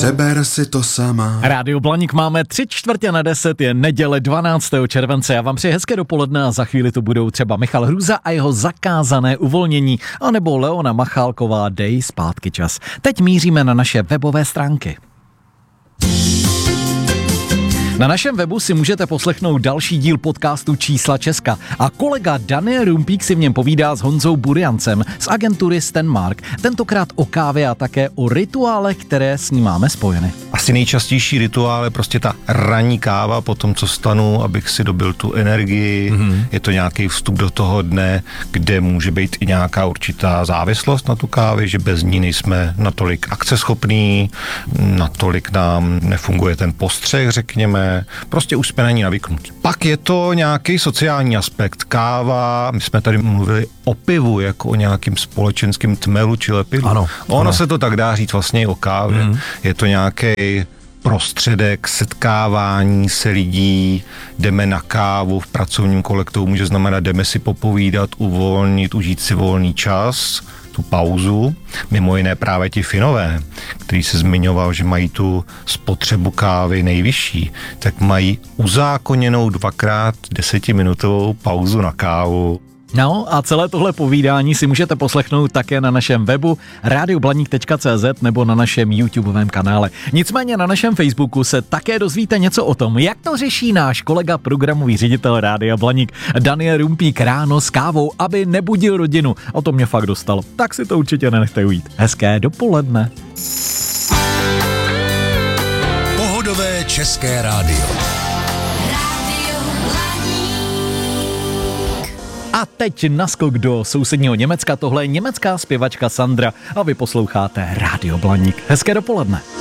Přeber si to sama. Rádio Blaník máme 9:45, je neděle 12. července. Já vám přeji hezké dopoledne a za chvíli tu budou třeba Michal Hruza a jeho zakázané uvolnění, anebo Leona Machálková Dej zpátky čas. Teď míříme na naše webové stránky. Na našem webu si můžete poslechnout další díl podcastu Čísla Česka a kolega Daniel Rumpík si v něm povídá s Honzou Buriancem z agentury Stenmark, tentokrát o kávě a také o rituálech, které s ní máme spojeny. Asi nejčastější rituál je prostě ta ranní káva po tom, co stanu, abych si dobil tu energii. Je to nějaký vstup do toho dne, kde může být i nějaká určitá závislost na tu kávě, že bez ní nejsme natolik akceschopní, natolik nám nefunguje ten postřeh, řekněme. Prostě už jsme na ní navyknutí. Pak je to nějaký sociální aspekt. Káva, my jsme tady mluvili o pivu, jako o nějakým společenském tmelu či lepidu. Ono se to tak dá říct vlastně i o kávě. Je to nějaký prostředek setkávání se lidí, jdeme na kávu v pracovním kolektivu, může znamenat, jdeme si popovídat, uvolnit, užít si volný čas, tu pauzu. Mimo jiné právě ti Finové, který se zmiňoval, že mají tu spotřebu kávy nejvyšší, tak mají uzákoněnou 2x 10minutovou pauzu na kávu. No a celé tohle povídání si můžete poslechnout také na našem webu radioblaník.cz nebo na našem YouTubeovém kanále. Nicméně na našem Facebooku se také dozvíte něco o tom, jak to řeší náš kolega programový ředitel Rádia Blaník Daniel Rumpík ráno s kávou, aby nebudil rodinu. O to mě fakt dostalo. Tak si to určitě nenechte ujít. Hezké dopoledne. Pohodové české rádio. A teď naskok do sousedního Německa, tohle je německá zpěvačka Sandra a vy posloucháte Rádio Blaník. Hezké dopoledne.